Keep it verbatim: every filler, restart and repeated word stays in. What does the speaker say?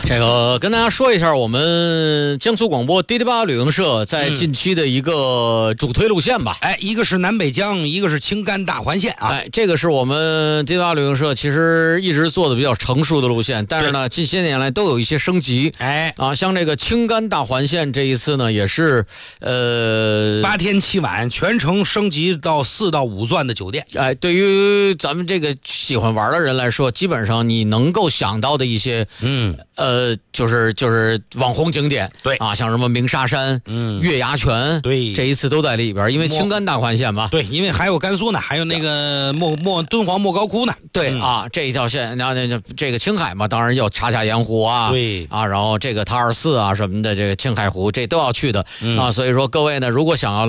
这个跟大家说一下，我们江苏广播滴滴八旅行社在近期的一个主推路线吧。 嗯、哎，一个是南北江，一个是青甘大环线啊。 哎，这个是我们滴滴八旅行社其实一直做的比较成熟的路线，但是呢，近些年来都有一些升级。 哎， 啊，像这个青甘大环线这一次呢，也是呃八天七晚，全程升级到四到五钻的酒店。 哎，对于咱们这个喜欢玩的人来说，基本上你能够想到的一些， 嗯， 呃，就是就是网红景点， 对啊，像什么鸣沙山、 嗯， 月牙泉， 对， 这一次都在里边，因为青甘大环线嘛， 对，因为还有甘肃呢，还有那个莫莫敦煌莫高窟呢， 对、 嗯、 啊，这一条线，然后那这个青海嘛，当然要茶卡盐湖啊， 对啊，然后这个塔尔寺啊什么的，这个青海湖这都要去的、 嗯、 啊，所以说各位呢，如果想要